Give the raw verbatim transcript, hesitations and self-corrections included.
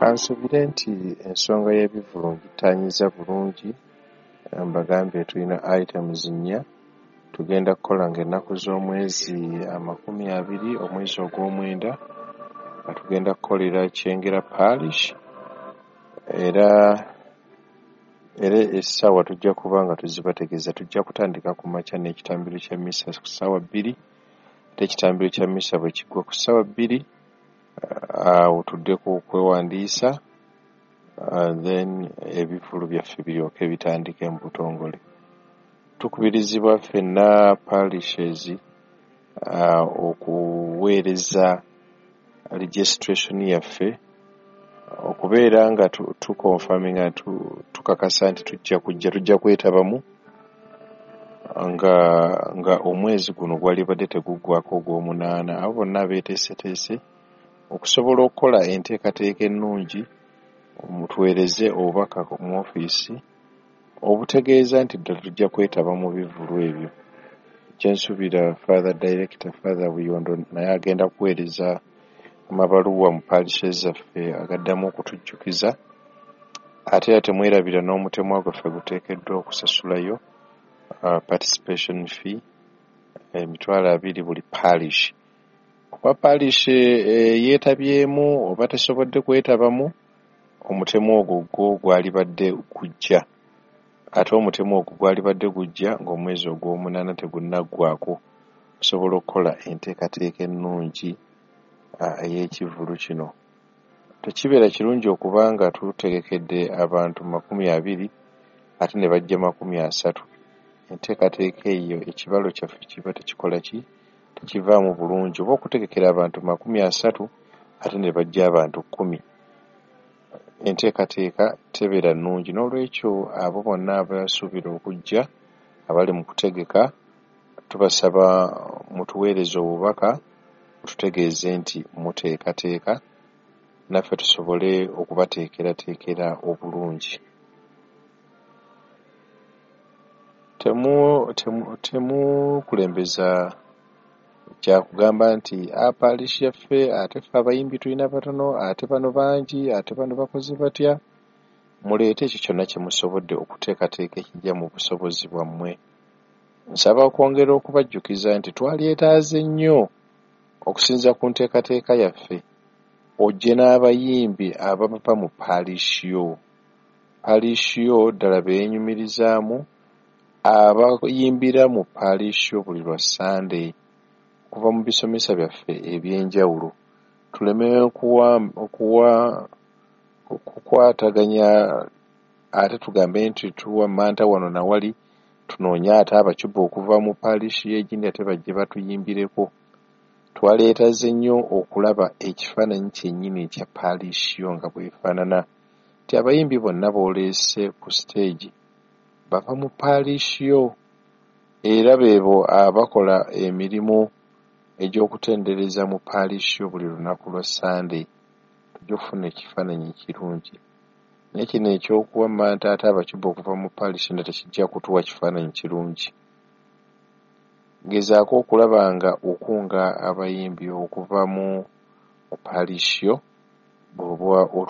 Kansubire nti ensonga y'ebivvulu ngitaanyiza bulungi. Mbagambye tulina items nnya tugenda kukola ng'ennaku z'omwezi amakumi abiri omwezi ogw'omwenda nga tugenda kukolera Kyengera Parish era era essaawa tujja kuba nga tuzibategeeza. Tujja kutandika ku makya n'ekitambiro kya mmisa ku ssaawa bbiri ate ekitambiro kya mmisa bwe kiggwa ku ssaawa bbiri awo tudde ku kwewandiisa then ebivvulu byaffe biryoke bitandike mu butongole. Tukubirizibwa ffenna parishes okuweereza registration yaffe okubeera nga tukonfaminga tukakasa nti tujja kujja tujja kwetabamu nga nga omwezi guno gwalibadde teguggwako ogw'omunaana. Abo bonna abeeteeseteese okusobola okukola enteekateeka ennungi mutuweereze obubaka mu ofiisi obutegeeza nti ddala tujja kwetaba mu bivvulu ebyo. Kyensuubira Father Director Father Buyondo naye agenda kuweereza amabaluwa mu parishes zaffe agaddamu okutujjukiza ate era temwerabira n'omutemwa gwaffe guteekeddwa okusasulayo uh, participation fee emitwalo abiri buli parish. Kuba parish e, yeetabyemu oba tesobodde kwetabamu omutemu ogwo gwo gwalibadde gujja ate omutemu ogwo gwalibadde gujja ng'omwezi ogw'omunaana tegunnaggwako osobola okukola enteekateeka ennungi ey'ekivvulu kino. Tekibeera kirungi okuba nga tutegekedde abantu makumi abiri ate ne bajja makumi asatu. Enteekateeka eyo ekibalo kyaffe kiba tekikola ki tekivaamu bulungi. Oba okutegekera abantu makumi asatu ate ne bajja abantu kkumi. Enteekateeka tebeera nnungi. N'olwekyo abo bonna abasuubira okujja abali mu kutegeka tubasaba mutuweereze obubaka tutegeeze nti muteekateeka naffe tusobole okubateekerateekera obulungi. Temu temu temukulembeza kyakugamba nti apalishi yaffe ate ffe abayimbi tulina batono ate bano bangi ate bano bakoze batya. Muleete ekyo kyonna kye musobodde okuteekateeka ekijja mu busobozi bwammwe. Nsaba okwongera okubajjukiza nti twalyetaaze nnyo okusinza ku nteekateeka yaffe ojje n'abayimbi abava mu palishiyo. Palishiyo ddala beenyumirizaamu abayimbira mu palishiyo buli lwa Sunday okuva mu bisomesa byaffe eby'enjawulo. Tuleme okuwa okuwa okukwataganya ate tugambe nti tuwa manta wano na wali tunoonye ate abacuba okuva mu palishiyo egindi ate bajje batuyimbireko. Twaleetaze nnyo okulaba ekifaananyi kyennyini ekya palishiyo nga bwefaanana nti abayimbi bonna booleese ku stage bava mu palishiyo era beebo abakola emirimu egy'okutendereza mu palishiyo buli lunaku lwa Sunday. Tujja okufuna ekifaananyi ekirungi. Naye kino ekyokuwa manta ate abacuba okuva mu palishiyo tekijja kutuwa kifaananyi kirungi. Gezaako okulaba nga okunga abayimbi okuva mu palishiyo bw'oba